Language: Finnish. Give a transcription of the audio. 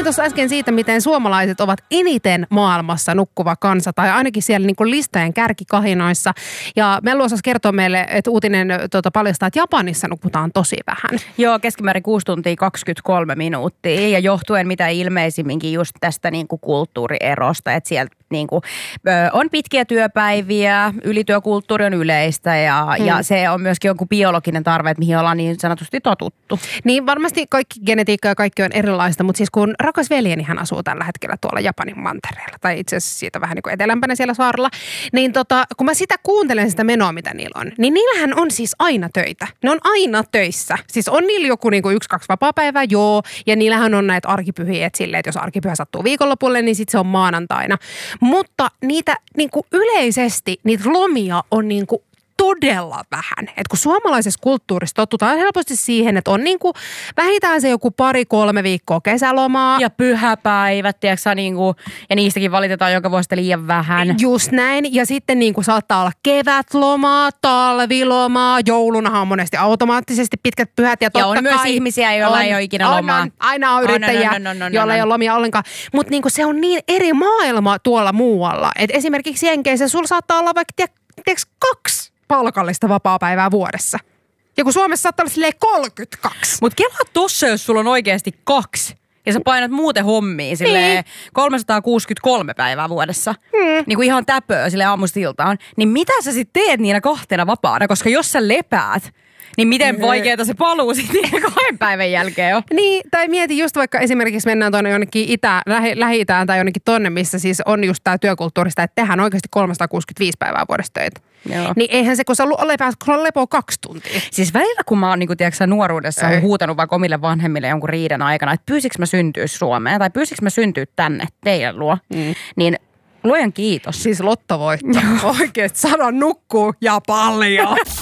tuossa äsken siitä, miten suomalaiset ovat eniten maailmassa nukkuva kansa, tai ainakin siellä niin kuin listojen kärkikahinoissa. Ja Mellu osasi kertoa meille, että uutinen paljastaa, että Japanissa nukutaan tosi vähän. Joo, keskimäärin 6 tuntia 23 minuuttia. Ja johtuen mitä ilmeisimminkin just tästä niin kuin kulttuurierosta, että sieltä niin kuin, on pitkiä työpäiviä, ylityökulttuuri on yleistä ja se on myöskin jonkun biologinen tarve, että mihin ollaan niin sanotusti totuttu. Niin varmasti kaikki genetiikka ja kaikki on erilaista, mutta siis kun rakas veljeni hän asuu tällä hetkellä tuolla Japanin mantereella, tai itse asiassa siitä vähän niin kuin etelämpänä siellä saarella, niin kun mä sitä kuuntelen sitä menoa, mitä niillä on, niin niillähän on siis aina töitä. Ne on aina töissä. Siis on niillä joku niin kuin 1-2 vapaapäivää, joo, ja niillähän on näitä arkipyhiä, että silleen, että jos arkipyhä sattuu viikonlopulle, niin sitten se on maanantaina. Mutta niitä niin kuin yleisesti, niitä lomia on niin kuin todella vähän. Et kun suomalaisessa kulttuurissa totutaan helposti siihen, että on niinku vähintään se joku 2-3 viikkoa kesälomaa. Ja pyhäpäivät, tiedätkö, niinku, ja niistäkin valitetaan joka vuosi liian vähän. Just näin. Ja sitten niinku saattaa olla kevätlomaa, talvilomaa, joulunahan on monesti automaattisesti pitkät pyhät. Ja on myös ihmisiä, joilla ei ole ikinä lomaa. Aina on yrittäjiä, joilla ei ole lomia ollenkaan. Mutta niinku se on niin eri maailma tuolla muualla. Et esimerkiksi Jenkeissä sulla saattaa olla vaikka 2 palkallista vapaapäivää vuodessa. Ja kun Suomessa saattaa olla silleen 32. Mutta kelaa tossa, jos sulla on oikeasti 2 ja sä painat muuten hommiin silleen 363 päivää vuodessa. Niin kuin ihan täpöä silleen aamusta iltaan. Niin mitä sä sitten teet niinä 2 vapaana? Koska jos sä lepäät, niin miten vaikeeta se paluu sitten 2 päivän jälkeen on? Niin, tai mieti just vaikka esimerkiksi mennään tuonne jonnekin Lähi-Itään tai jonnekin tonne, missä siis on just tää työkulttuurista, että tehdään oikeasti 365 päivää vuodessa töitä. Joo. Niin eihän se, kun sä lepoo 2 tuntia. Siis välillä, kun mä oon niin tiedätkö, nuoruudessa on huutanut vaikka omille vanhemmille jonkun riidan aikana, että pyysikö mä syntyä Suomeen tai pyysikö mä syntyä tänne teidän luo, niin luojan kiitos. Siis lottovoitto. Oikeesti sano nukkuu ja paljon.